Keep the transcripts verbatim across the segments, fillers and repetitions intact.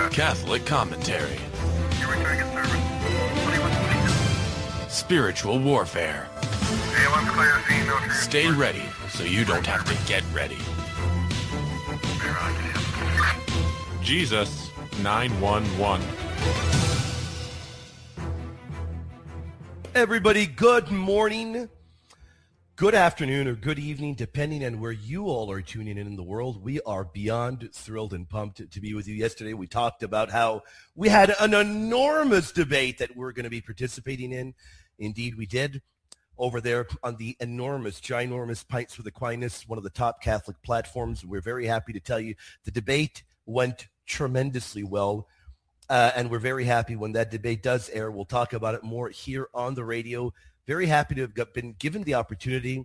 Catholic commentary. Spiritual warfare. Stay ready so you don't have to get ready. Jesus nine one one. Everybody, good morning, good afternoon, or good evening, depending on where you all are tuning in in the world. We are beyond thrilled and pumped to be with you. Yesterday, we talked about how we had an enormous debate that we're going to be participating in. Indeed, we did. Over there on the enormous, ginormous Pints with Aquinas, one of the top Catholic platforms. We're very happy to tell you the debate went tremendously well. Uh, and we're very happy when that debate does air. We'll talk about it more here on the radio. Very happy to have got, been given the opportunity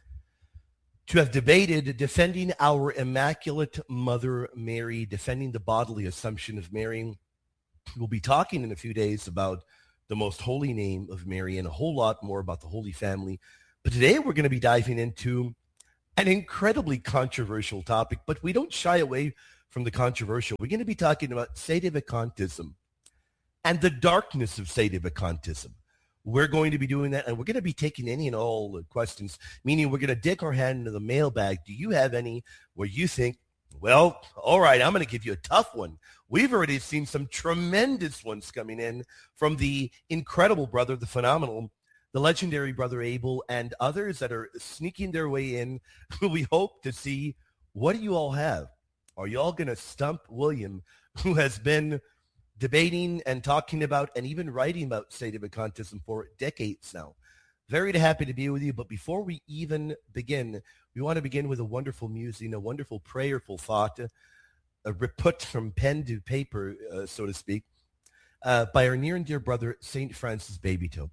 to have debated defending our Immaculate Mother Mary, defending the bodily Assumption of Mary. We'll be talking in a few days about the most holy name of Mary and a whole lot more about the Holy Family. But today we're going to be diving into an incredibly controversial topic, but we don't shy away from the controversial. We're going to be talking about sedevacantism and the darkness of sedevacantism. We're going to be doing that, and we're going to be taking any and all questions, meaning we're going to dig our hand into the mailbag. Do you have any where you think, well, all right, I'm going to give you a tough one. We've already seen some tremendous ones coming in from the incredible brother, the phenomenal, the legendary Brother Abel, and others that are sneaking their way in. We hope to see, what do you all have? Are you all going to stump William, who has been debating and talking about and even writing about sedevacantism for decades now? Very happy to be with you. But before we even begin, we want to begin with a wonderful musing, a wonderful prayerful thought, a put from pen to paper, uh, so to speak, uh, by our near and dear brother, Saint Francis Babytoe.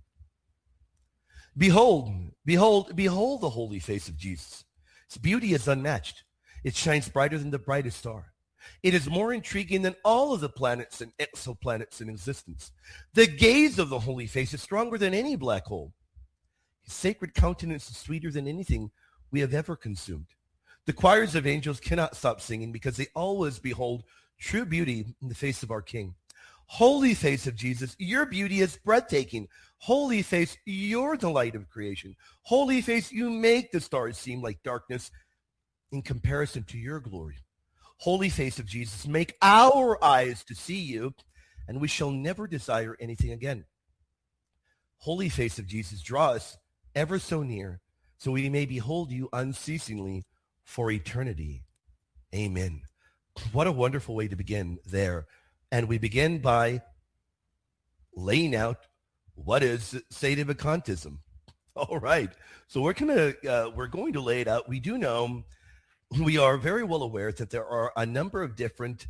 Behold, behold, behold the holy face of Jesus. Its beauty is unmatched. It shines brighter than the brightest star. It is more intriguing than all of the planets and exoplanets in existence. The gaze of the holy face is stronger than any black hole. His sacred countenance is sweeter than anything we have ever consumed. The choirs of angels cannot stop singing because they always behold true beauty in the face of our King. Holy face of Jesus, your beauty is breathtaking. Holy face, you're the light of creation. Holy face, you make the stars seem like darkness in comparison to your glory. Holy face of Jesus, make our eyes to see you, and we shall never desire anything again. Holy face of Jesus, draw us ever so near, so we may behold you unceasingly for eternity. Amen. What a wonderful way to begin there. And we begin by laying out what is sedevacantism. All right. So we're gonna uh, we're going to lay it out. We do know, we are very well aware that there are a number of different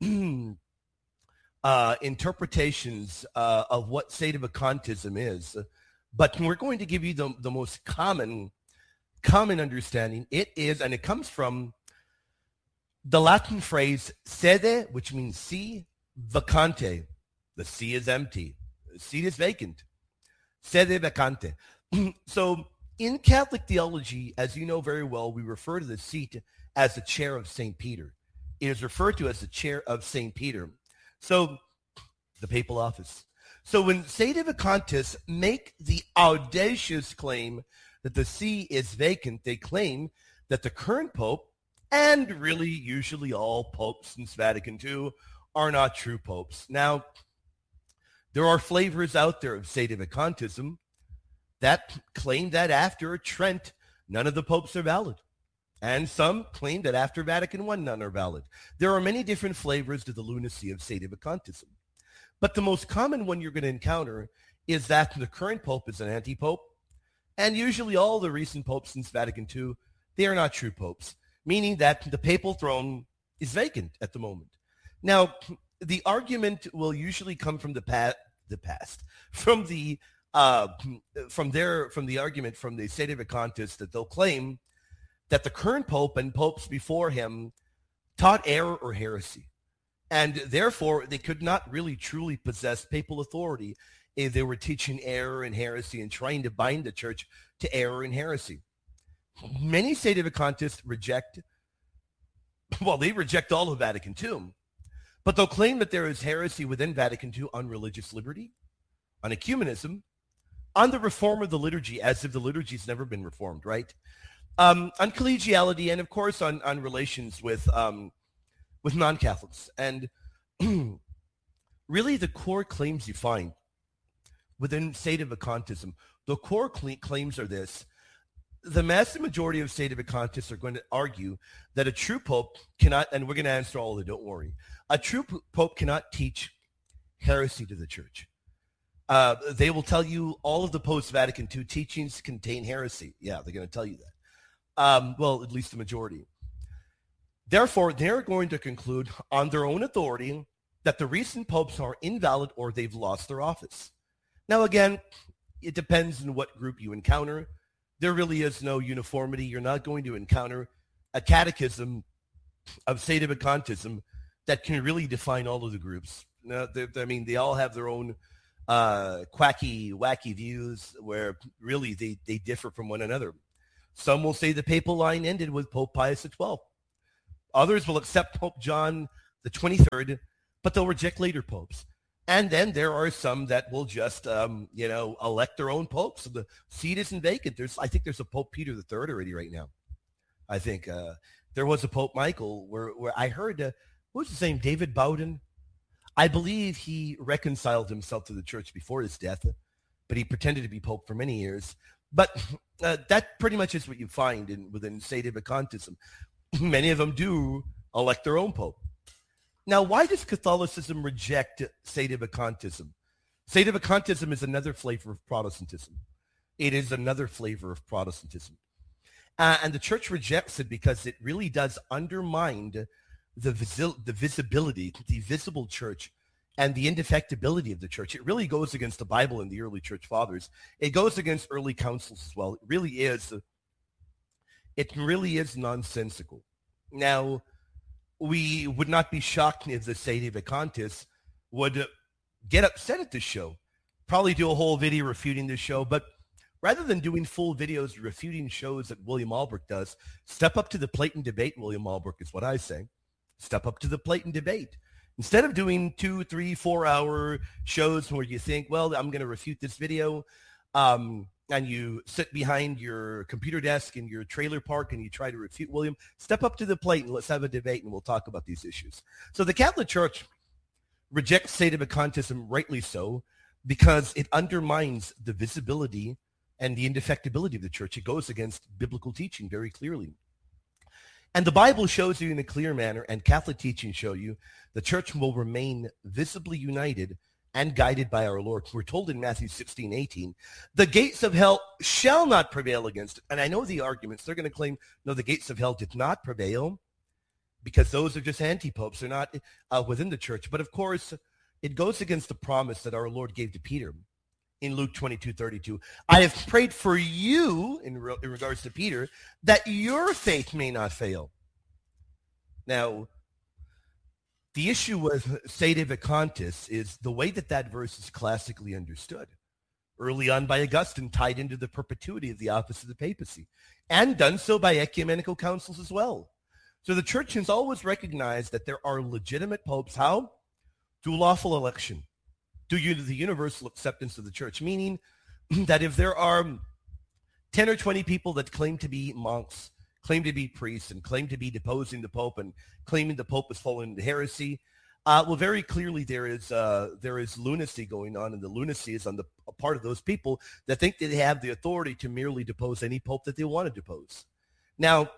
uh, interpretations uh, of what sedevacantism is, but we're going to give you the, the most common common understanding. It is, and it comes from the Latin phrase sede, which means see, vacante. The see is empty. The seat is vacant. Sede vacante. So in Catholic theology, as you know very well, we refer to the seat as the chair of Saint Peter. It is referred to as the chair of Saint Peter. So the papal office. So when sedevacantists make the audacious claim that the see is vacant, they claim that the current pope, and really usually all popes since Vatican Two, are not true popes. Now, there are flavors out there of sedevacantism that claim that after Trent, none of the popes are valid. And some claim that after Vatican One, none are valid. There are many different flavors to the lunacy of sedevacantism. But the most common one you're going to encounter is that the current pope is an anti-pope. And usually all the recent popes since Vatican Two, they are not true popes, meaning that the papal throne is vacant at the moment. Now, the argument will usually come from the, pa- the past, from the uh, from their from the argument from the sedevacantists that they'll claim that the current pope and popes before him taught error or heresy, and therefore they could not really truly possess papal authority if they were teaching error and heresy and trying to bind the church to error and heresy. Many sedevacantists reject, well, they reject all of Vatican Two, But they'll claim that there is heresy within Vatican two on religious liberty, on ecumenism, on the reform of the liturgy, as if the liturgy's never been reformed, right? Um, on collegiality, and of course on, on relations with um, with non-Catholics. And really the core claims you find within Sedevacantism, the core cl- claims are this. The massive majority of Sedevacantists are going to argue that a true pope cannot, and we're going to answer all of it, don't worry, a true p- pope cannot teach heresy to the church. Uh, they will tell you all of the post-Vatican two teachings contain heresy. Yeah, they're going to tell you that. Um, well, at least the majority. Therefore, they're going to conclude on their own authority that the recent popes are invalid or they've lost their office. Now, again, it depends on what group you encounter. There really is no uniformity. You're not going to encounter a catechism of Sedevacantism that can really define all of the groups. No, I mean, they all have their own uh, quacky, wacky views where really they, they differ from one another. Some will say the papal line ended with Pope Pius the twelfth. Others will accept Pope John the twenty-third, but they'll reject later popes. And then there are some that will just, um, you know, elect their own popes. So the seat isn't vacant. There's, I think there's a Pope Peter the third already right now. I think uh, there was a Pope Michael where, where I heard, uh, what was his name, David Bowden? I believe he reconciled himself to the church before his death, but he pretended to be Pope for many years. But uh, that pretty much is what you find in, within Sedevacantism. Many of them do elect their own Pope. Now, why does Catholicism reject Sedevacantism? Sedevacantism is another flavor of Protestantism. It is another flavor of Protestantism. Uh, and the church rejects it because it really does undermine the, visi- the visibility, the visible church, and the indefectibility of the church. It really goes against the Bible and the early church fathers. It goes against early councils as well. It really is, it really is nonsensical. Now, we would not be shocked if the Sedevacantists would get upset at this show, probably do a whole video refuting this show, but rather than doing full videos refuting shows that William Albrecht does, step up to the plate and debate, William Albrecht is what I say. Step up to the plate and debate. Instead of doing two, three, four-hour shows where you think, well, I'm going to refute this video, um, and you sit behind your computer desk in your trailer park and you try to refute William, step up to the plate and let's have a debate and we'll talk about these issues. So the Catholic Church rejects Sedevacantism, rightly so, because it undermines the visibility and the indefectibility of the church. It goes against biblical teaching very clearly. And the Bible shows you in a clear manner, and Catholic teaching show you, the church will remain visibly united and guided by our Lord. We're told in Matthew sixteen eighteen, the gates of hell shall not prevail against it. And I know the arguments. They're going to claim, no, the gates of hell did not prevail because those are just anti-popes. They're not uh, within the church. But of course, it goes against the promise that our Lord gave to Peter in Luke twenty-two thirty-two. I have prayed for you, in, re- in regards to Peter, that your faith may not fail. Now, the issue with Sedevacantists is the way that that verse is classically understood. Early on by Augustine, tied into the perpetuity of the office of the papacy, and done so by ecumenical councils as well. So the church has always recognized that there are legitimate popes. How? Through lawful election, through the universal acceptance of the church, meaning that if there are ten or twenty people that claim to be monks, claim to be priests, and claim to be deposing the Pope and claiming the Pope has fallen into heresy, uh, well, very clearly there is uh, there is lunacy going on, and the lunacy is on the part of those people that think that they have the authority to merely depose any Pope that they want to depose. Now,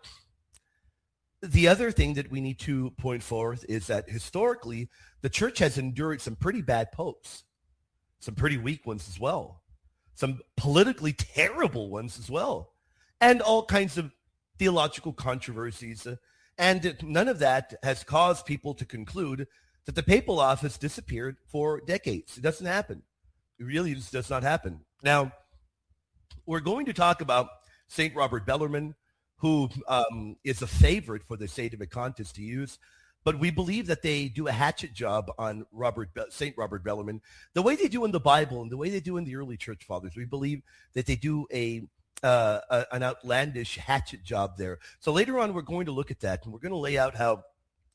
the other thing that we need to point forth is that historically, the church has endured some pretty bad popes, some pretty weak ones as well, some politically terrible ones as well, and all kinds of theological controversies. Uh, and none of that has caused people to conclude that the papal office disappeared for decades. It doesn't happen. It really just does not happen. Now, we're going to talk about Saint Robert Bellarmine, who um, is a favorite for the Sedevacantists to use, but we believe that they do a hatchet job on Robert Be- Saint Robert Bellarmine, the way they do in the Bible and the way they do in the early church fathers. We believe that they do a, uh, a an outlandish hatchet job there. So later on, we're going to look at that, and we're going to lay out how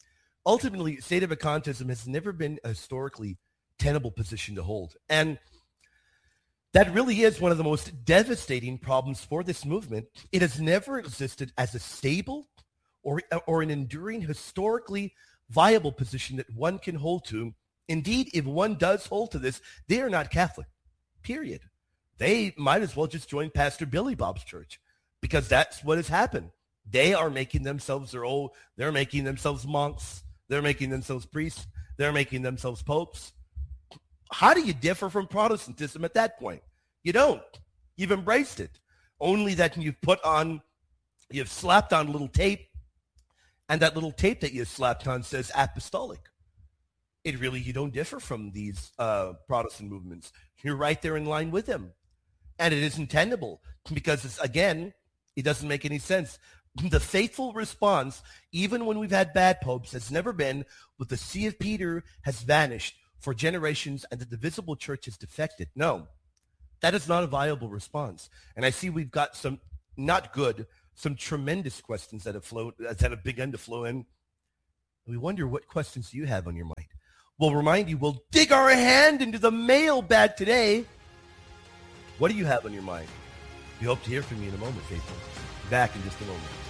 ultimately, sedevacantism has never been a historically tenable position to hold. And that really is one of the most devastating problems for this movement. It has never existed as a stable or, or an enduring, historically viable position that one can hold to. Indeed, if one does hold to this, they are not Catholic, period. They might as well just join Pastor Billy Bob's church, because that's what has happened. They are making themselves their own, they're making themselves monks, they're making themselves priests, they're making themselves popes. How do you differ from Protestantism at that point? You don't. You've embraced it. Only that you've put on, you've slapped on a little tape, and that little tape that you slapped on says apostolic. It really, you don't differ from these uh, Protestant movements. You're right there in line with them. And it isn't tenable because, it's, again, it doesn't make any sense. The faithful response, even when we've had bad popes, has never been, with the See of Peter has vanished for generations and that the visible church has defected. No, that is not a viable response. And I see we've got some not good, some tremendous questions that have flowed, that have begun to flow in. We wonder, what questions do you have on your mind? We'll remind you, we'll dig our hand into the mailbag today. What do you have on your mind? We hope to hear from you in a moment, faithful. Back in just a moment.